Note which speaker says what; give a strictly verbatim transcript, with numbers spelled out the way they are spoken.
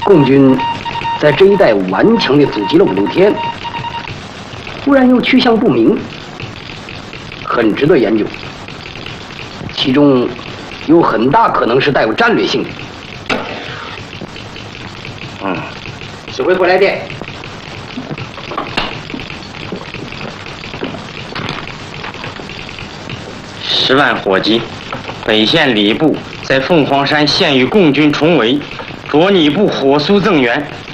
Speaker 1: 共军在这一带顽强地阻击了五六天，忽然又去向不明，很值得研究。其中有很大可能是带有战略性的。
Speaker 2: 嗯，
Speaker 1: 指挥回来电。
Speaker 2: 十万火急，北线礼部在凤凰山现与共军重围，着你部火速增援，